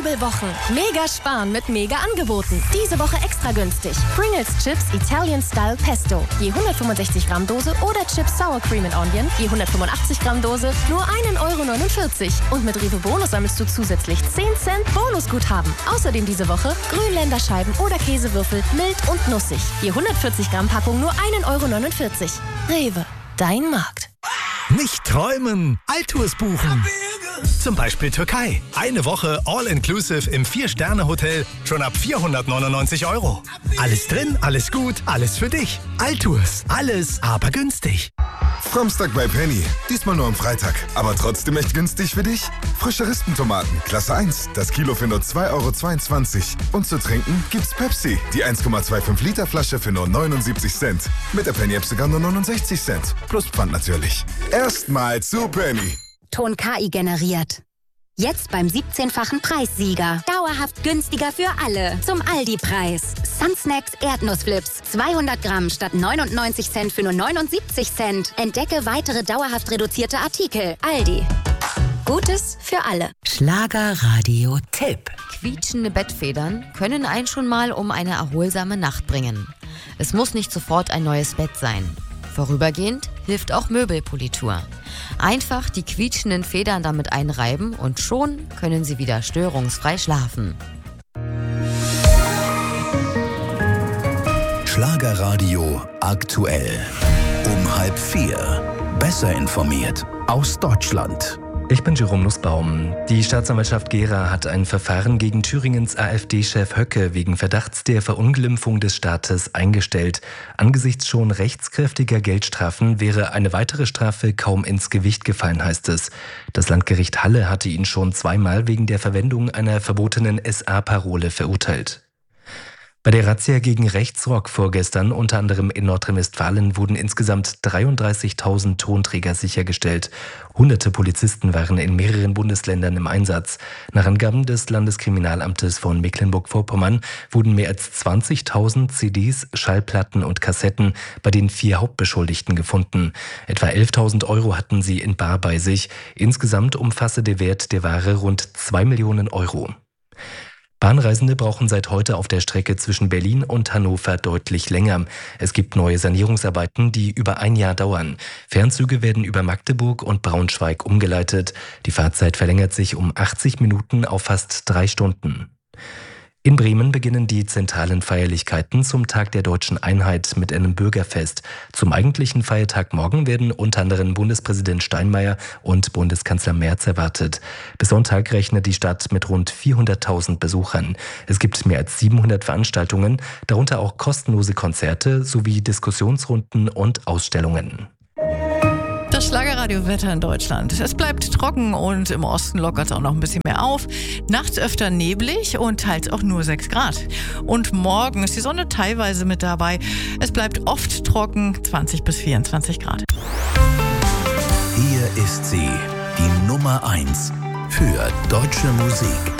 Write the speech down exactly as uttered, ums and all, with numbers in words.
Jubelwochen. Mega sparen mit mega Angeboten. Diese Woche extra günstig. Pringles Chips Italian Style Pesto. Je hundertfünfundsechzig Gramm Dose oder Chips Sour Cream and Onion. Je hundertfünfundachtzig Gramm Dose. Nur ein Euro neunundvierzig. Und mit Rewe Bonus sammelst du zusätzlich zehn Cent Bonusguthaben. Außerdem diese Woche Grünländerscheiben oder Käsewürfel mild und nussig. Je hundertvierzig Gramm Packung nur ein Euro neunundvierzig. Rewe, dein Markt. Nicht träumen, Altours buchen. Zum Beispiel Türkei. Eine Woche All-Inclusive im vier-Sterne-Hotel schon ab vierhundertneunundneunzig Euro. Alles drin, alles gut, alles für dich. Altours, alles aber günstig. Framstag bei Penny. Diesmal nur am Freitag. Aber trotzdem echt günstig für dich? Frische Rispentomaten, Klasse eins. Das Kilo für nur zwei Euro zweiundzwanzig. Und zu trinken gibt's Pepsi. Die eins Komma fünfundzwanzig Liter Flasche für nur neunundsiebzig Cent. Mit der Penny-App sogar nur neunundsechzig Cent. Plus Pfand natürlich. Erstmal zu Penny. Ton K I generiert. Jetzt beim siebzehnfachen Preissieger. Dauerhaft günstiger für alle. Zum Aldi-Preis. Sunsnacks Erdnussflips. zweihundert Gramm statt neunundneunzig Cent für nur neunundsiebzig Cent. Entdecke weitere dauerhaft reduzierte Artikel. Aldi. Gutes für alle. Schlagerradio-Tipp. Quietschende Bettfedern können einen schon mal um eine erholsame Nacht bringen. Es muss nicht sofort ein neues Bett sein. Vorübergehend hilft auch Möbelpolitur. Einfach die quietschenden Federn damit einreiben und schon können Sie wieder störungsfrei schlafen. Schlagerradio aktuell. Um halb vier. Besser informiert aus Deutschland. Ich bin Jerome Nussbaum. Die Staatsanwaltschaft Gera hat ein Verfahren gegen Thüringens AfD-Chef Höcke wegen Verdachts der Verunglimpfung des Staates eingestellt. Angesichts schon rechtskräftiger Geldstrafen wäre eine weitere Strafe kaum ins Gewicht gefallen, heißt es. Das Landgericht Halle hatte ihn schon zweimal wegen der Verwendung einer verbotenen S A-Parole verurteilt. Bei der Razzia gegen Rechtsrock vorgestern, unter anderem in Nordrhein-Westfalen, wurden insgesamt dreiunddreißigtausend Tonträger sichergestellt. Hunderte Polizisten waren in mehreren Bundesländern im Einsatz. Nach Angaben des Landeskriminalamtes von Mecklenburg-Vorpommern wurden mehr als zwanzigtausend C Ds, Schallplatten und Kassetten bei den vier Hauptbeschuldigten gefunden. Etwa elftausend Euro hatten sie in bar bei sich. Insgesamt umfasse der Wert der Ware rund zwei Millionen Euro. Bahnreisende brauchen seit heute auf der Strecke zwischen Berlin und Hannover deutlich länger. Es gibt neue Sanierungsarbeiten, die über ein Jahr dauern. Fernzüge werden über Magdeburg und Braunschweig umgeleitet. Die Fahrzeit verlängert sich um achtzig Minuten auf fast drei Stunden. In Bremen beginnen die zentralen Feierlichkeiten zum Tag der Deutschen Einheit mit einem Bürgerfest. Zum eigentlichen Feiertag morgen werden unter anderem Bundespräsident Steinmeier und Bundeskanzler Merz erwartet. Bis Sonntag rechnet die Stadt mit rund vierhunderttausend Besuchern. Es gibt mehr als siebenhundert Veranstaltungen, darunter auch kostenlose Konzerte sowie Diskussionsrunden und Ausstellungen. Das Schlagerradio-Wetter in Deutschland. Es bleibt trocken und im Osten lockert es auch noch ein bisschen mehr auf. Nachts öfter neblig und teils auch nur sechs Grad. Und morgen ist die Sonne teilweise mit dabei. Es bleibt oft trocken, zwanzig bis vierundzwanzig Grad. Hier ist sie, die Nummer eins für deutsche Musik.